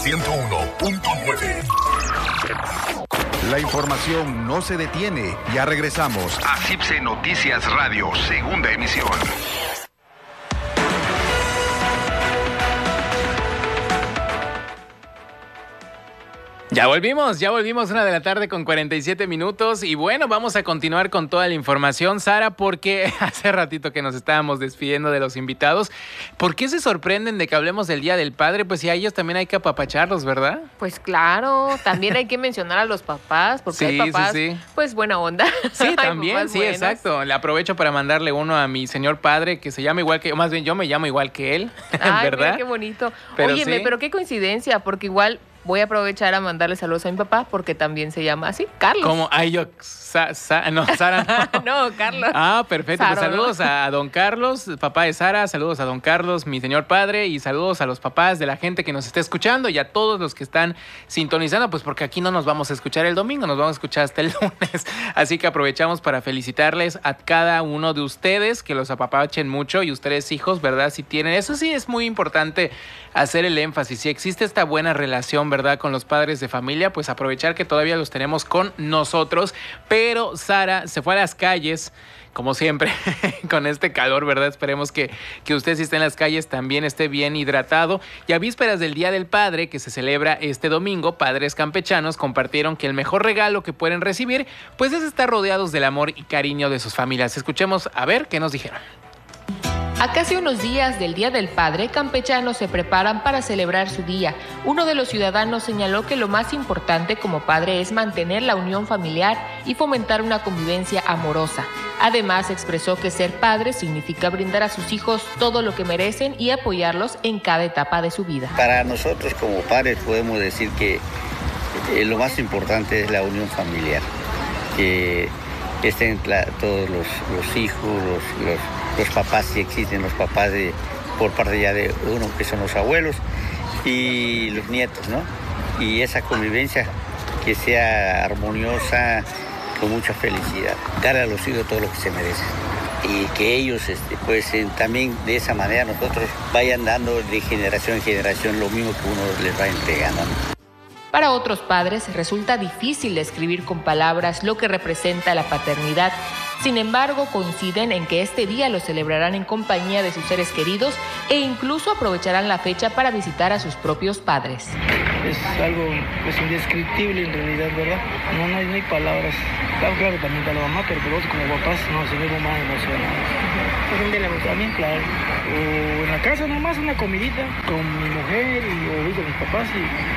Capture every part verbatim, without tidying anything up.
ciento uno punto nueve. La información no se detiene. Ya regresamos a C I P S E Noticias Radio, segunda emisión. Ya volvimos, ya volvimos, una de la tarde con cuarenta y siete minutos y bueno, vamos a continuar con toda la información, Sara, porque hace ratito que nos estábamos despidiendo de los invitados. ¿Por qué se sorprenden de que hablemos del Día del Padre? Pues si a ellos también hay que apapacharlos, ¿verdad? Pues claro, también hay que mencionar a los papás, porque sí, hay papás, sí, sí. pues buena onda. Sí, también, sí, buenos. Exacto. Le aprovecho para mandarle uno a mi señor padre, que se llama igual que, más bien yo me llamo igual que él, Ay, ¿verdad? Mira, qué bonito. Pero Óyeme, sí. pero qué coincidencia, porque igual... Voy a aprovechar a mandarle saludos a mi papá porque también se llama así, Carlos. ¿Cómo? Ay, yo, Sa, Sa, no, Sara no. no, Carlos. Ah, perfecto. Saro, pues saludos ¿no? a don Carlos, papá de Sara, saludos a don Carlos, mi señor padre, y saludos a los papás de la gente que nos está escuchando y a todos los que están sintonizando, pues porque aquí no nos vamos a escuchar el domingo, nos vamos a escuchar hasta el lunes. Así que aprovechamos para felicitarles a cada uno de ustedes, que los apapachen mucho y ustedes hijos, ¿verdad? Si tienen, eso sí es muy importante hacer el énfasis. Si existe esta buena relación, ¿verdad? Con los padres de familia, pues aprovechar que todavía los tenemos con nosotros. Pero Sara se fue a las calles, como siempre, con este calor, ¿verdad? Esperemos que, que usted, si está en las calles, también esté bien hidratado. Y a vísperas del Día del Padre, que se celebra este domingo, padres campechanos compartieron que el mejor regalo que pueden recibir, pues es estar rodeados del amor y cariño de sus familias. Escuchemos a ver qué nos dijeron. A casi unos días del Día del Padre, campechanos se preparan para celebrar su día. Uno de los ciudadanos señaló que lo más importante como padre es mantener la unión familiar y fomentar una convivencia amorosa. Además, expresó que ser padre significa brindar a sus hijos todo lo que merecen y apoyarlos en cada etapa de su vida. Para nosotros como padres podemos decir que eh, lo más importante es la unión familiar, que estén la, todos los, los hijos, los, los los papás, si existen los papás de, por parte ya de uno que son los abuelos y los nietos, ¿no? Y esa convivencia que sea armoniosa, con mucha felicidad, dar a los hijos todo lo que se merecen y que ellos este, pues eh, también de esa manera nosotros vayan dando de generación en generación lo mismo que uno les va entregando, ¿no? Para otros padres resulta difícil describir con palabras lo que representa la paternidad. Sin embargo, coinciden en que este día lo celebrarán en compañía de sus seres queridos e incluso aprovecharán la fecha para visitar a sus propios padres. Es algo pues, indescriptible en realidad, ¿verdad? No, no, hay, no hay palabras. Claro, claro, también para la mamá, pero por otros como papás, no, se ve más emocionado. ¿De la mamá? También, claro. O en la casa nomás una comidita con mi mujer y o con mis papás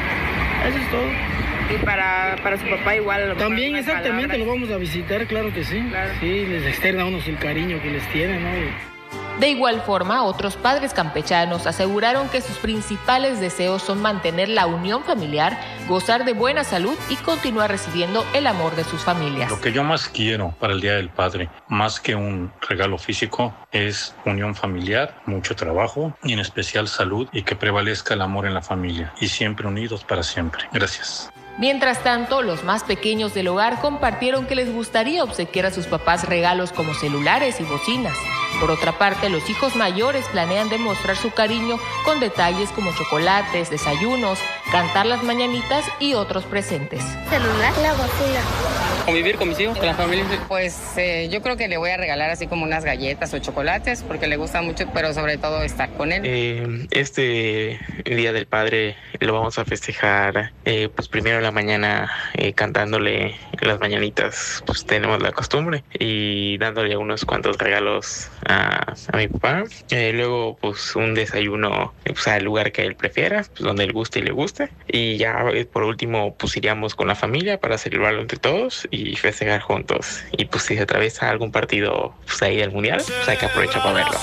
y eso es todo. Y para, para su papá igual. También exactamente, lo vamos a visitar, claro que sí. Claro. Sí, les externa a unos el cariño que les tienen, ¿no? De igual forma, otros padres campechanos aseguraron que sus principales deseos son mantener la unión familiar, gozar de buena salud y continuar recibiendo el amor de sus familias. Lo que yo más quiero para el Día del Padre, más que un regalo físico, es unión familiar, mucho trabajo y en especial salud y que prevalezca el amor en la familia y siempre unidos para siempre. Gracias. Mientras tanto, los más pequeños del hogar compartieron que les gustaría obsequiar a sus papás regalos como celulares y bocinas. Por otra parte, los hijos mayores planean demostrar su cariño con detalles como chocolates, desayunos, cantar las mañanitas y otros presentes. Celular, la bocina. Convivir con mis hijos, con la familia. Pues eh, yo creo que le voy a regalar así como unas galletas o chocolates porque le gusta mucho, pero sobre todo estar con él. Eh, este Día del Padre lo vamos a festejar eh, pues primero en la mañana eh, cantándole las mañanitas, pues tenemos la costumbre, y dándole unos cuantos regalos a, a mi papá. Eh, luego pues un desayuno pues, al lugar que él prefiera, pues, donde él guste y le guste. Y ya eh, por último pues iríamos con la familia para celebrarlo entre todos y festejar juntos. Y pues si se atraviesa algún partido pues ahí del mundial, pues hay que aprovechar para verlo.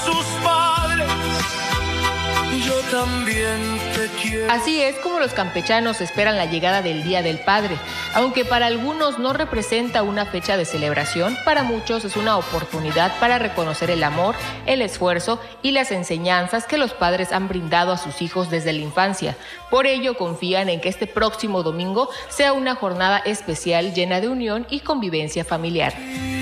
Así es como los campechanos esperan la llegada del Día del Padre. Aunque para algunos no representa una fecha de celebración, para muchos es una oportunidad para reconocer el amor, el esfuerzo y las enseñanzas que los padres han brindado a sus hijos desde la infancia. Por ello, confían en que este próximo domingo sea una jornada especial llena de unión y convivencia familiar.